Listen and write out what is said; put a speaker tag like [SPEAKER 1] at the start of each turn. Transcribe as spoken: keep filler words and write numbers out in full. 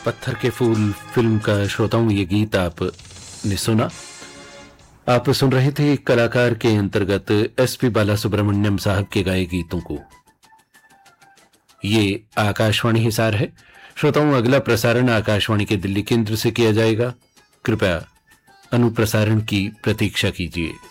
[SPEAKER 1] पत्थर के फूल फिल्म का श्रोताओं ये गीत आपने सुना। आप सुन रहे थे कलाकार के अंतर्गत एस पी बालासुब्रमण्यम साहब के गाए गीतों को। ये आकाशवाणी हिसार है। श्रोताओं, अगला प्रसारण आकाशवाणी के दिल्ली केंद्र से किया जाएगा। कृपया अनुप्रसारण की प्रतीक्षा कीजिए।